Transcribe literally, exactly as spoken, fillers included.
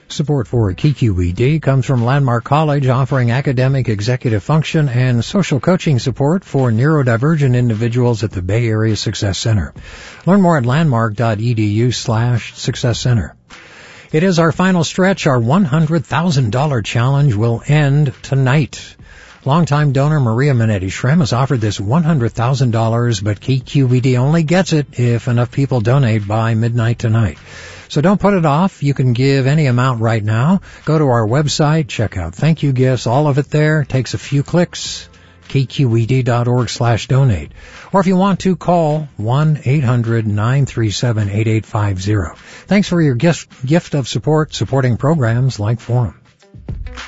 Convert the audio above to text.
Support for K Q E D comes from Landmark College, offering academic, executive function, and social coaching support for neurodivergent individuals at the Bay Area Success Center. Learn more at landmark.edu slash success center. It is our final stretch. Our one hundred thousand dollars challenge will end tonight. Longtime donor Maria Minetti-Shrem has offered this one hundred thousand dollars, but K Q E D only gets it if enough people donate by midnight tonight. So don't put it off. You can give any amount right now. Go to our website, check out thank you gifts, all of it there. Takes a few clicks. K Q E D dot org slash donate. Or if you want to, call one eight hundred nine three seven eight eight five zero. Thanks for your gift, gift of support, supporting programs like Forum.